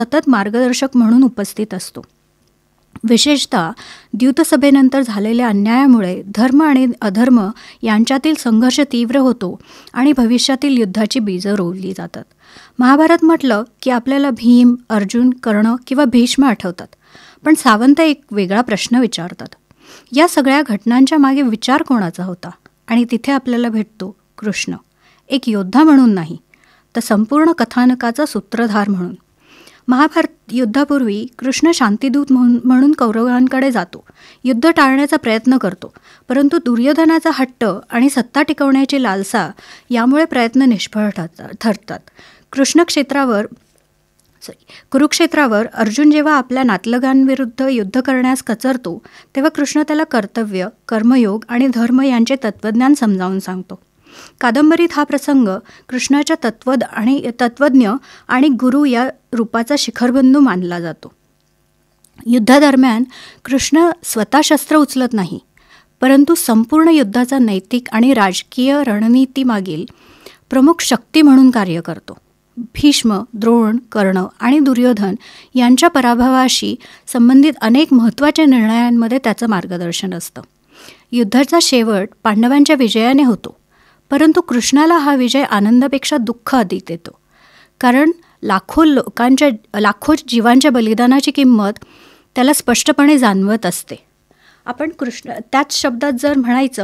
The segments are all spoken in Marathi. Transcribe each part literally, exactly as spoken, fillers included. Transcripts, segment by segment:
सतत मार्गदर्शक म्हणून उपस्थित असतो. विशेषतः द्यूतसभेनंतर झालेल्या अन्यायामुळे धर्म आणि अधर्म यांच्यातील संघर्ष तीव्र होतो आणि भविष्यातील युद्धाची बीजं रोवली जातात. महाभारत म्हटलं की आपल्याला भीम, अर्जुन, कर्ण किंवा भीष्म आठवतात. पण सावंत एक वेगळा प्रश्न विचारतात. या सगळ्या घटनांच्या मागे विचार कोणाचा होता? आणि तिथे आपल्याला भेटतो कृष्ण, एक योद्धा म्हणून नाही, तर संपूर्ण कथानकाचा सूत्रधार म्हणून. महाभारत युद्धापूर्वी कृष्ण शांतिदूत म्हणून म्हणून कौरवांकडे जातो, युद्ध टाळण्याचा प्रयत्न करतो. परंतु दुर्योधनाचा हट्ट आणि सत्ता टिकवण्याची लालसा यामुळे प्रयत्न निष्फळ ठरतात. कृष्ण क्षेत्रावर सॉरी कुरुक्षेत्रावर अर्जुन जेव्हा आपल्या नातलगांविरुद्ध युद्ध करण्यास कचरतो तेव्हा कृष्ण त्याला कर्तव्य, कर्मयोग आणि धर्म यांचे तत्त्वज्ञान समजावून सांगतो. कादंबरीत हा प्रसंग कृष्णाच्या तत्वद आणि तत्त्वज्ञ आणि गुरु या रूपाचा शिखरबिंदू मानला जातो. युद्धादरम्यान कृष्ण स्वतः शस्त्र उचलत नाही, परंतु संपूर्ण युद्धाचा नैतिक आणि राजकीय रणनीतीमागील प्रमुख शक्ती म्हणून कार्य करतो. भीष्म, द्रोण, कर्ण आणि दुर्योधन यांच्या पराभवाशी संबंधित अनेक महत्त्वाच्या निर्णयांमध्ये त्याचं मार्गदर्शन असतं. युद्धाचा शेवट पांडवांच्या विजयाने होतो, परंतु कृष्णाला हा विजय आनंदापेक्षा दुःख अधिक देतो. कारण लाखो लोकांच्या लाखो जीवांच्या बलिदानाची किंमत त्याला स्पष्टपणे जाणवत असते. आपण कृष्ण त्याच शब्दात जर म्हणायचं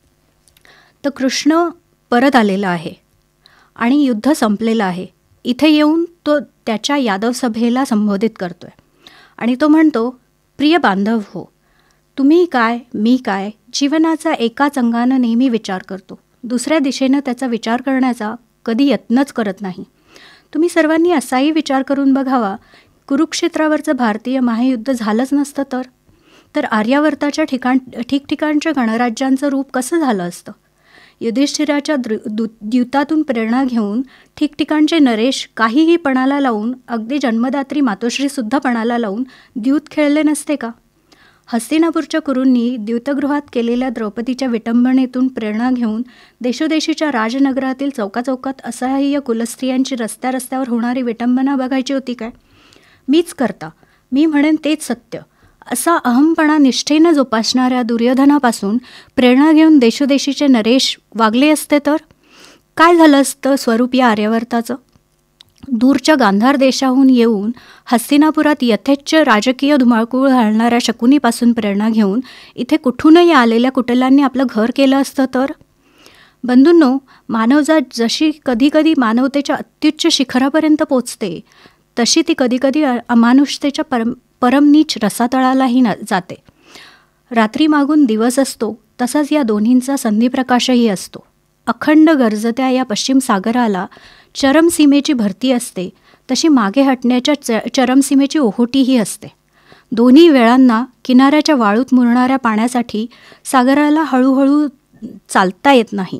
तर कृष्ण परत आलेला आहे आणि युद्ध संपलेलं आहे. इथे येऊन तो त्याच्या यादव सभेला संबोधित करतोय आणि तो म्हणतो, प्रिय बांधव हो, तुम्ही काय, मी काय, जीवनाचा एकाच अंगानं नेहमी विचार करतो, दुसऱ्या दिशेनं त्याचा विचार करण्याचा कधी यत्नच करत नाही. तुम्ही सर्वांनी असाही विचार करून बघावा, कुरुक्षेत्रावरचं भारतीय महायुद्ध झालंच नसतं तर तर आर्यावर्ताच्या ठिकाण ठिकठिकाणच्या गणराज्यांचं रूप कसं झालं असतं. युधिष्ठिराच्या द्रु दू द्यूतातून प्रेरणा घेऊन ठिकठिकाणचे नरेश काहीही पणाला लावून, अगदी जन्मदात्री मातोश्रीसुद्धा पणाला लावून द्यूत खेळले नसते का? हस्तिनापूरच्या कुरूंनी द्यूतगृहात केलेल्या द्रौपदीच्या विटंबनेतून प्रेरणा घेऊन देशोदेशीच्या राजनगरातील चौकाचौकात असहाय्य कुलस्त्रियांची रस्त्या रस्त्यावर होणारी विटंबना बघायची होती काय? मीच करता, मी म्हणेन तेच सत्य, असा अहमपणा निष्ठेनं जोपासणाऱ्या दुर्योधनापासून प्रेरणा घेऊन देशोदेशीचे नरेश वागले असते तर काय झालं असतं स्वरूप या आर्यावर्ताचं? दूरच्या गांधार देशाहून येऊन हस्तिनापुरात यथेच्छ राजकीय धुमाकूळ घालणाऱ्या शकुनीपासून प्रेरणा घेऊन इथे कुठूनही आलेल्या कुटलांनी आपलं घर केलं असतं तर? बंधूंनो, मानवजात जशी कधीकधी मानवतेच्या अत्युच्च शिखरापर्यंत पोचते, तशी ती कधीकधी अमानुषतेच्या परम परमनीच रसातळालाही न जाते. रात्री मागून दिवस असतो तसाच या दोन्हींचा संधिप्रकाशही असतो. अखंड गरजत्या या पश्चिम सागराला चरमसीमेची भरती असते, तशी मागे हटण्याच्या च चरमसीमेची ओहोटीही असते. दोन्ही वेळांना किनाऱ्याच्या वाळूत मुरणाऱ्या पाण्यासाठी सागराला हळूहळू चालता येत नाही.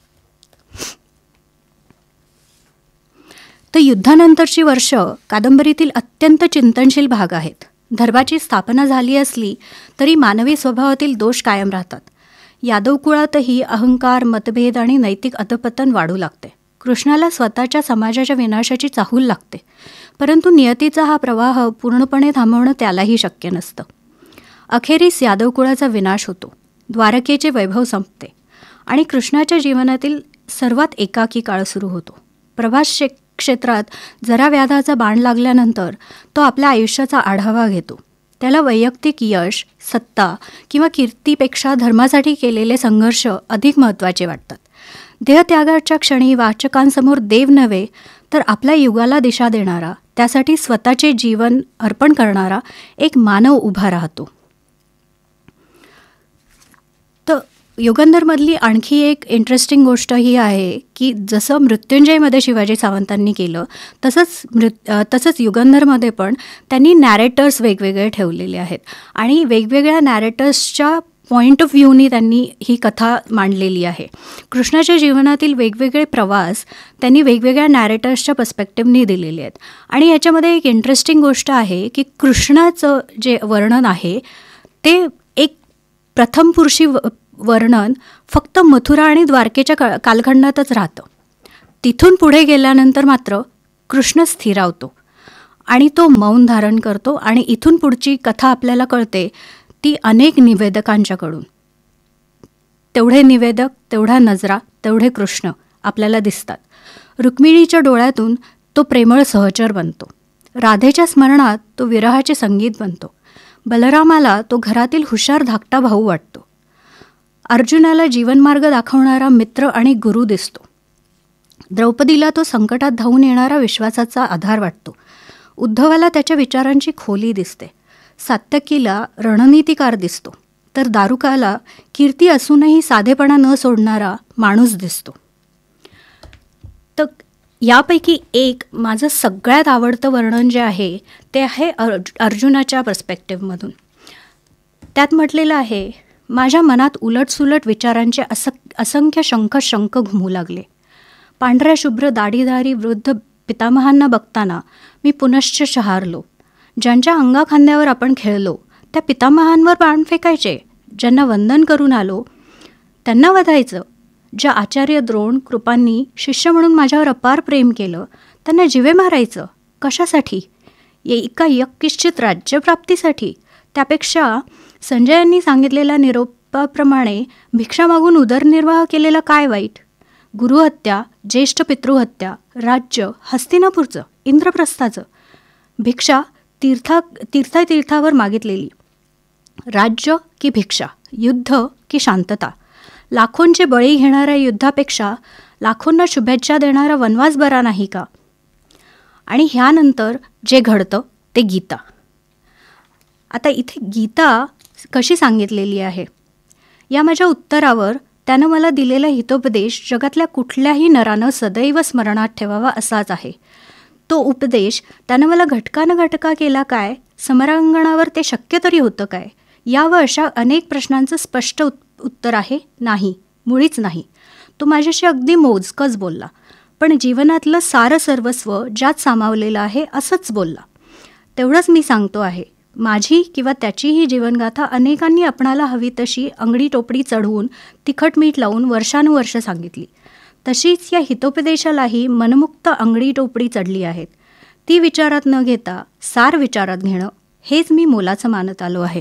तर युद्धानंतरची वर्ष कादंबरीतील अत्यंत चिंतनशील भाग आहेत. धर्माची स्थापना झाली असली तरी मानवी स्वभावातील दोष कायम राहतात. यादव कुळातही अहंकार, मतभेद आणि नैतिक अधपतन वाढू लागते. कृष्णाला स्वतःच्या समाजाच्या विनाशाची चाहूल लागते, परंतु नियतीचा हा प्रवाह पूर्णपणे थांबवणं त्यालाही शक्य नसतं. अखेरीस यादव कुळाचा विनाश होतो, द्वारकेचे वैभव संपते आणि कृष्णाच्या जीवनातील सर्वात एकाकी काळ सुरू होतो. प्रभास क्षेत्रात जरा व्याधाचा बाण लागल्यानंतर तो आपल्या आयुष्याचा आढावा घेतो. त्याला वैयक्तिक यश, सत्ता किंवा कीर्तीपेक्षा धर्मासाठी केलेले संघर्ष अधिक महत्त्वाचे वाटतात. देहत्यागाच्या क्षणी वाचकांसमोर देव नव्हे तर आपल्या युगाला दिशा देणारा, त्यासाठी स्वतःचे जीवन अर्पण करणारा एक मानव उभा राहतो. तर युगंधरमधली आणखी एक इंटरेस्टिंग गोष्ट ही आहे की जसं मृत्युंजयमध्ये शिवाजी सावंतांनी केलं तसंच मृत तसंच युगंधरमध्ये पण त्यांनी नॅरेटर्स वेगवेगळे ठेवलेले आहेत आणि वेगवेगळ्या नॅरेटर्सच्या पॉईंट ऑफ व्ह्यूनी त्यांनी ही कथा मांडलेली आहे. कृष्णाच्या जीवनातील वेगवेगळे प्रवास त्यांनी वेगवेगळ्या नॅरेटर्सच्या पर्स्पेक्टिव्हनी दिलेले आहेत. आणि याच्यामध्ये एक इंटरेस्टिंग गोष्ट आहे की कृष्णाचं जे वर्णन आहे ते एक प्रथम पुरुषी वर्णन फक्त मथुरा आणि द्वारकेच्या का कालखंडातच राहतं. तिथून पुढे गेल्यानंतर मात्र कृष्ण स्थिरावतो आणि तो मौन धारण करतो आणि इथून पुढची कथा आपल्याला कळते ती अनेक निवेदकांच्याकडून. तेवढे निवेदक, तेवढ्या नजरा, तेवढे कृष्ण आपल्याला दिसतात. रुक्मिणीच्या डोळ्यातून तो प्रेमळ सहचर बनतो. राधेच्या स्मरणात तो विरहाचे संगीत बनतो. बलरामाला तो घरातील हुशार धाकटा भाऊ वाटतो. अर्जुनाला जीवनमार्ग दाखवणारा मित्र आणि गुरु दिसतो. द्रौपदीला तो संकटात धावून येणारा विश्वासाचा आधार वाटतो. उद्धवाला त्याच्या विचारांची खोली दिसते. सात्यकीला रणनीतिकार दिसतो. तर दारुकाला कीर्ती असूनही साधेपणा न सोडणारा माणूस दिसतो. तर यापैकी एक माझं सगळ्यात आवडतं वर्णन जे आहे ते आहे अर्ज अर्जुनाच्या पर्स्पेक्टिव्हमधून. त्यात म्हटलेलं आहे, माझ्या मनात उलटसुलट विचारांचे अस असंख्य शंख शंख घुमू लागले. पांढऱ्या शुभ्र दाढीधारी वृद्ध पितामहांना बघताना मी पुनश्च शहारलो. ज्यांच्या अंगाखांद्यावर आपण खेळलो त्या पितामहांवर बाण फेकायचे. ज्यांना वंदन करून आलो त्यांना वधायचं. ज्या आचार्य द्रोण कृपांनी शिष्य म्हणून माझ्यावर अपार प्रेम केलं त्यांना जिवे मारायचं. कशासाठी? एका यक्किश्चित राज्यप्राप्तीसाठी. त्यापेक्षा संजयांनी सांगितलेल्या निरोपाप्रमाणे भिक्षा मागून उदरनिर्वाह केलेला काय वाईट? गुरुहत्या, ज्येष्ठ पितृहत्या, राज्य हस्तिनापूरचं, इंद्रप्रस्थाचं, भिक्षा तीर्था तीर्थतीर्थावर मागितलेली. राज्य की भिक्षा, युद्ध की शांतता. लाखोंचे बळी घेणाऱ्या युद्धापेक्षा लाखोंना शुभेच्छा देणारा वनवास बरा नाही का? आणि ह्यानंतर जे घडतं ते गीता. आता इथे गीता कशी सांगितलेली आहे? या माझ्या उत्तरावर त्यानं मला दिलेला हितोपदेश जगातल्या कुठल्याही नरानं सदैव स्मरणात ठेवावा असाच आहे. तो उपदेश त्यानं मला घटकानं घटका केला काय? समरांगणावर ते शक्य तरी होतं काय? या व अशा अनेक प्रश्नांचं स्पष्ट उत उत्तर आहे नाही, मुळीच नाही. तो माझ्याशी अगदी मोजकंच बोलला, पण जीवनातलं सारं सर्वस्व ज्यात सामावलेलं आहे असंच बोलला. तेवढंच मी सांगतो आहे. माझी किंवा त्याचीही जीवनगाथा अनेकांनी आपणाला हवी तशी अंगडी टोपडी चढवून तिखट मीठ लावून वर्षानुवर्ष सांगितली. तशीच या हितोपदेशालाही मनमुक्त अंगडी टोपडी चढली आहेत. ती विचारात न घेता सार विचारात घेणं हेच मी मोलाचं मानत आलो आहे.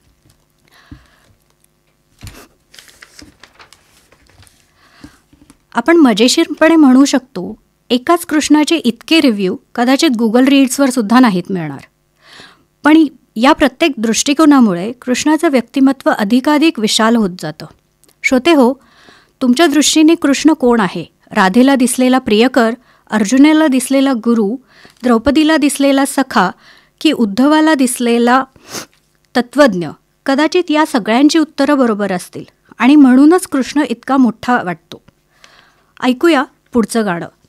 आपण मजेशीरपणे म्हणू शकतो, एकाच कृष्णाचे इतके रिव्ह्यू कदाचित गुगल रीड्सवर सुद्धा नाहीत मिळणार. पण या प्रत्येक दृष्टिकोनामुळे कृष्णाचं व्यक्तिमत्व अधिकाधिक विशाल होत जातं. श्रोते हो, तुमच्या दृष्टीने कृष्ण कोण आहे? राधेला दिसलेला प्रियकर, अर्जुनाला दिसलेला गुरु, द्रौपदीला दिसलेला सखा की उद्धवाला दिसलेला तत्त्वज्ञ? कदाचित या सगळ्यांची उत्तरं बरोबर असतील आणि म्हणूनच कृष्ण इतका मोठा वाटतो. ऐकूया पुढचं गाणं.